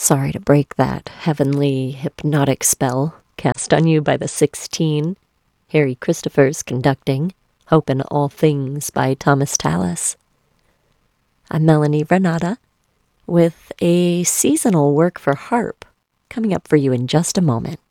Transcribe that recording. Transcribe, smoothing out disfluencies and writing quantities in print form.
Sorry to break that heavenly hypnotic spell cast on you by the 16. Harry Christophers conducting Hope in All Things by Thomas Tallis. I'm Melanie Renata with a seasonal work for harp coming up for you in just a moment.